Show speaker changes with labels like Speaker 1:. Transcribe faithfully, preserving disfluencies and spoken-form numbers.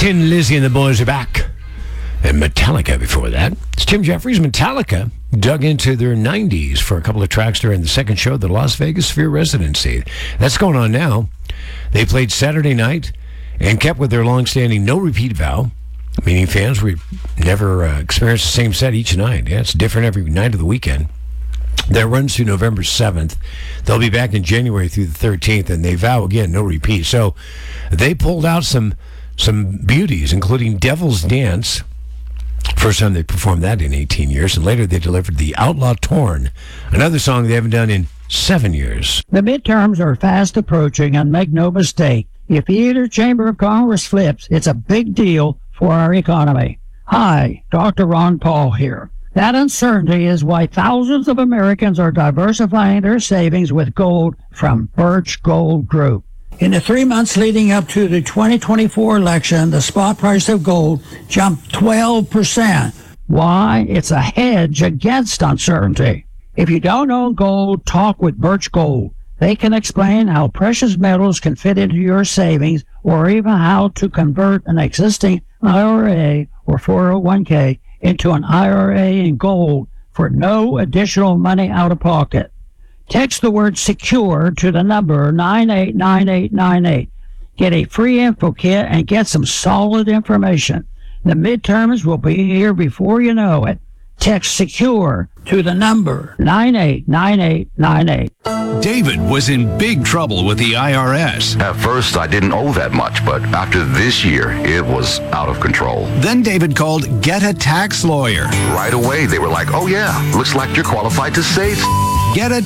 Speaker 1: Tin Lizzy and the boys are back. And Metallica before that. It's Tim Jeffries. Metallica dug into their nineties for a couple of tracks during the second show of the Las Vegas Sphere residency. That's going on now. They played Saturday night and kept with their long-standing no-repeat vow, meaning fans would never uh, experience the same set each night. Yeah, it's different every night of the weekend. That runs through November seventh. They'll be back in January through the thirteenth, and they vow, again, no repeat. So they pulled out some some beauties, including Devil's Dance. First time they performed that in eighteen years, and later they delivered The Outlaw Torn, another song they haven't done in seven years.
Speaker 2: The midterms are fast approaching, and make no mistake, if either chamber of Congress flips, it's a big deal for our economy. Hi, Doctor Ron Paul here. That uncertainty is why thousands of Americans are diversifying their savings with gold from Birch Gold Group. In the three months leading up to the twenty twenty-four election, the spot price of gold jumped twelve percent. Why? It's a hedge against uncertainty. If you don't own gold, talk with Birch Gold. They can explain how precious metals can fit into your savings, or even how to convert an existing I R A or four oh one k into an I R A in gold for no additional money out of pocket. Text the word SECURE to the number nine eight nine eight nine eight. Get a free info kit and get some solid information. The midterms will be here before you know it. Text SECURE to the number nine eight nine eight nine eight.
Speaker 3: David was in big trouble with the I R S.
Speaker 4: At first, I didn't owe that much, but after this year, it was out of control.
Speaker 3: Then David called Get a Tax Lawyer.
Speaker 4: Right away, they were like, oh yeah, looks like you're qualified to save.
Speaker 3: Get a